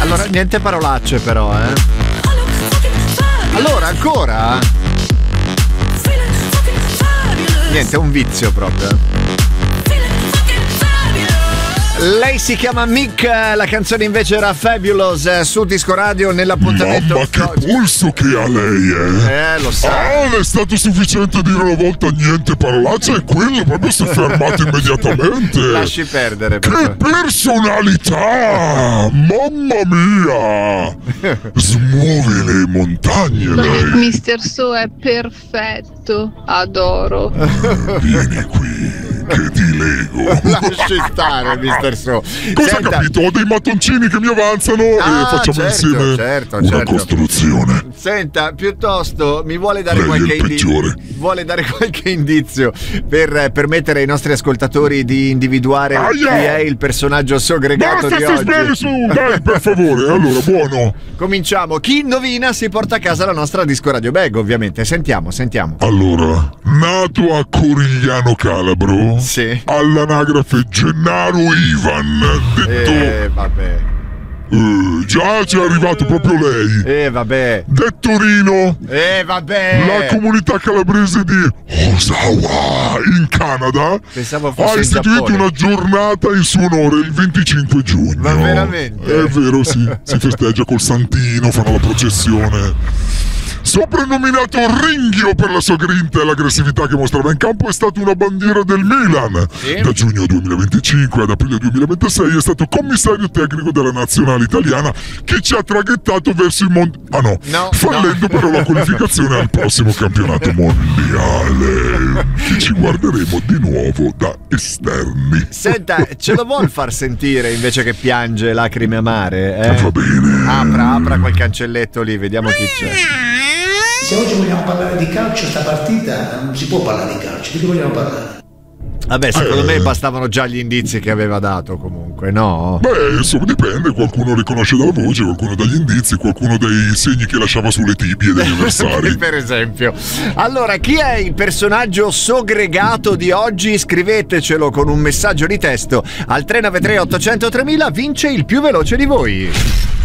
Allora, niente parolacce però, Allora, ancora? Niente, è un vizio proprio. Lei si chiama Mick, la canzone invece era Fabulous su Disco Radio nell'appuntamento. Mamma, che pulso che ha lei, lo sa. Ah, è stato sufficiente dire una volta niente parolaccia e quello proprio si è fermato immediatamente. Lasci perdere. Che personalità! Mamma mia! Smuove le montagne lei. Mister So è perfetto, adoro. Vieni qui, che ti lego. Lasci stare, Mister So. Cosa ha capito? Ho dei mattoncini che mi avanzano e facciamo insieme una costruzione. Senta, piuttosto mi vuole dare qualche indizio per permettere ai nostri ascoltatori di individuare chi è il personaggio segregato di oggi. Dai, per favore. Allora, buono. Cominciamo. Chi indovina si porta a casa la nostra Disco Radio Bag, ovviamente. Sentiamo. Allora, nato a Corigliano Calabro, sì, all'anagrafe Gennaro Ivan, detto vabbè. Già ci è arrivato proprio lei. Vabbè. Detto Rino. Vabbè. La comunità calabrese di Osawa in Canada ha istituito una giornata in suo onore il 25 giugno. Ma veramente? È vero, sì. Si festeggia col santino, fanno la processione. Soprannominato Ringhio per la sua grinta e l'aggressività che mostrava in campo, è stato una bandiera del Milan. Sì. Da giugno 2025 ad aprile 2026 è stato commissario tecnico della nazionale italiana, che ci ha traghettato verso il mondo. Fallendo però la qualificazione al prossimo campionato mondiale, che ci guarderemo di nuovo da esterni. Senta, ce lo vuol far sentire invece che piange lacrime amare? Va bene. Apra quel cancelletto lì, vediamo chi c'è. Se oggi vogliamo parlare di calcio, sta partita non si può parlare di calcio, di che vogliamo parlare? Vabbè, secondo me bastavano già gli indizi che aveva dato comunque, no? Beh, insomma, dipende, qualcuno riconosce dalla voce, qualcuno dagli indizi, qualcuno dai segni che lasciava sulle tibie degli avversari. Per esempio. Allora, chi è il personaggio segregato di oggi? Scrivetecelo con un messaggio di testo al 393 800 3000, vince il più veloce di voi.